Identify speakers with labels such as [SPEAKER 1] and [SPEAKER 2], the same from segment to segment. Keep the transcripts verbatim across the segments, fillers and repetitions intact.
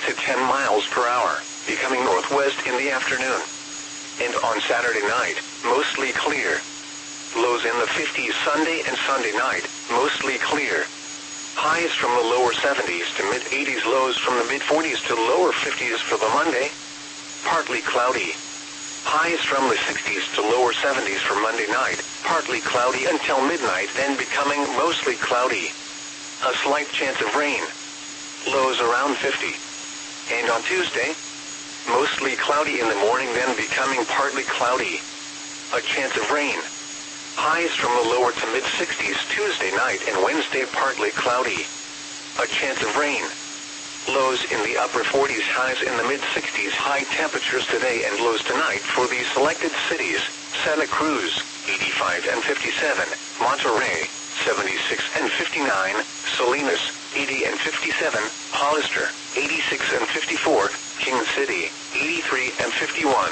[SPEAKER 1] to ten miles per hour, becoming northwest in the afternoon. And on Saturday night, mostly clear. Lows in the fifties Sunday and Sunday night, mostly clear. Highs from the lower seventies to mid-eighties, lows from the mid-forties to lower fifties for the Monday. Partly cloudy. Highs from the sixties to lower seventies for Monday night, partly cloudy until midnight, then becoming mostly cloudy. A slight chance of rain. Lows around fifty. And on Tuesday, mostly cloudy in the morning, then becoming partly cloudy. A chance of rain. Highs from the lower to mid-sixties Tuesday night and Wednesday, partly cloudy. A chance of rain. Lows in the upper forties, highs in the mid-sixties. High temperatures today and lows tonight for these selected cities: Santa Cruz, eighty-five and fifty-seven, Monterey, seventy-six and fifty-nine, Salinas, eighty and fifty-seven, Hollister, eighty-six and fifty-four, King City, eighty-three and fifty-one.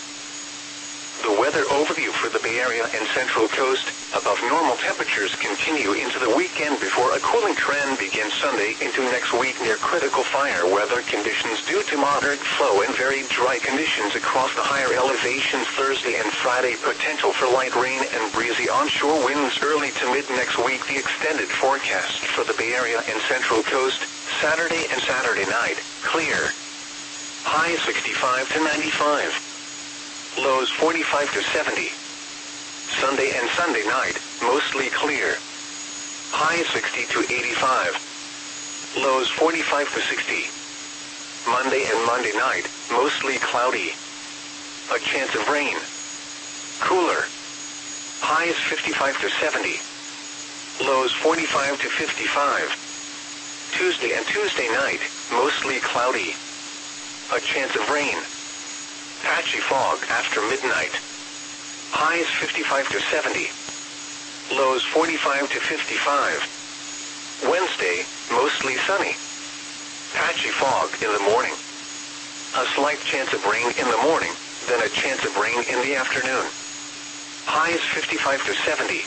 [SPEAKER 1] The weather overview for the Bay Area and Central Coast: above normal temperatures continue into the weekend before a cooling trend begins Sunday into next week near critical fire weather conditions due to moderate flow and very dry conditions across the higher elevations. Thursday and Friday, potential for light rain and breezy onshore winds early to mid next week. The extended forecast for the Bay Area and Central Coast: Saturday and Saturday night, clear. High sixty-five to ninety-five. Lows forty-five to seventy. Sunday and Sunday night, mostly clear. High sixty to eighty-five. Lows forty-five to sixty. Monday and Monday night, mostly cloudy. A chance of rain. Cooler. Highs fifty-five to seventy. Lows forty-five to fifty-five. Tuesday and Tuesday night, mostly cloudy. A chance of rain. Patchy fog after midnight. Highs fifty-five to seventy. Lows forty-five to fifty-five. Wednesday, mostly sunny. Patchy fog in the morning. A slight chance of rain in the morning, then a chance of rain in the afternoon. Highs fifty-five to seventy.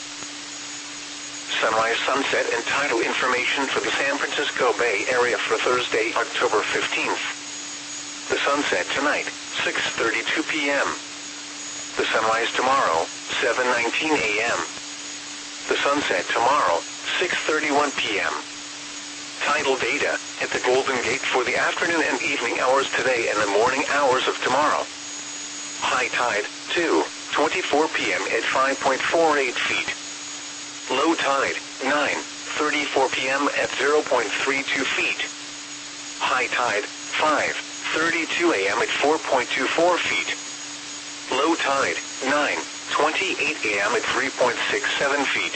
[SPEAKER 1] Sunrise, sunset, and tidal information for the San Francisco Bay Area for Thursday, October fifteenth. The sunset tonight, six thirty-two p m The sunrise tomorrow, seven nineteen a m The sunset tomorrow, six thirty-one p m Tidal data at the Golden Gate for the afternoon and evening hours today and the morning hours of tomorrow. High tide, two twenty-four p m at five point four eight feet. Low tide, nine thirty-four p m at zero point three two feet. High tide, five thirty-two a m at four point two four feet. Low tide, nine twenty-eight a m at three point six seven feet.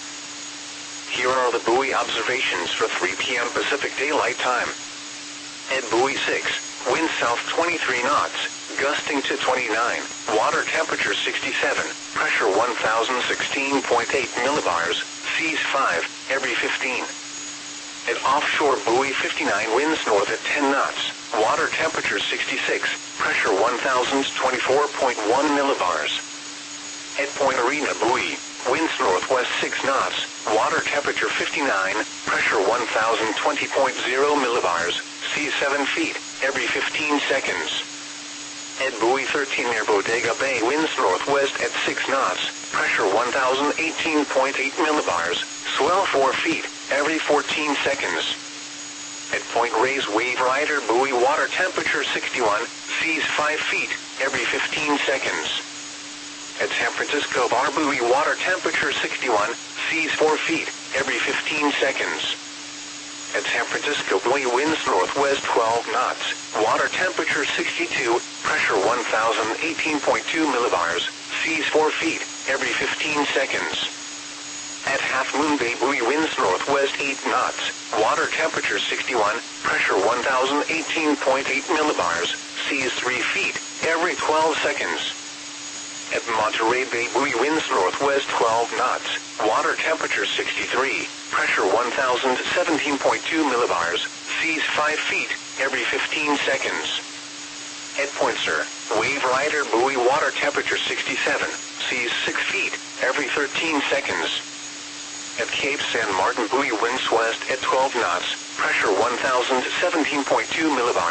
[SPEAKER 1] Here are the buoy observations for three p m Pacific Daylight Time. At buoy six, wind south twenty-three knots, gusting to twenty-nine, water temperature sixty-seven, pressure one thousand sixteen point eight millibars, seas five, every fifteen. At offshore buoy fifty-nine, winds north at ten knots, water temperature sixty-six, pressure one thousand twenty-four point one millibars. At Point Arena buoy, winds northwest six knots, water temperature fifty-nine, pressure one thousand twenty point zero millibars, seas seven feet, every fifteen seconds. At buoy thirteen near Bodega Bay, winds northwest at six knots, pressure one thousand eighteen point eight millibars, swell four feet, every fourteen seconds. At Point Reyes Wave Rider buoy, water temperature sixty-one, seas five feet, every fifteen seconds. At San Francisco Bar buoy, water temperature sixty-one, seas four feet, every fifteen seconds. At San Francisco buoy, winds northwest twelve knots, water temperature sixty-two, pressure one thousand eighteen point two millibars, seas four feet, every fifteen seconds. At Half Moon Bay buoy, winds northwest eight knots, water temperature sixty-one, pressure one thousand eighteen point eight millibars, seas three feet, every twelve seconds. At Monterey Bay buoy, winds northwest twelve knots, water temperature sixty-three, pressure one thousand seventeen point two millibars, seas five feet, every fifteen seconds. At Point Sur, Wave Rider buoy, water temperature sixty-seven, seas six feet, every thirteen seconds. At Cape San Martin buoy, winds west at twelve knots, pressure one thousand seventeen point two millibars.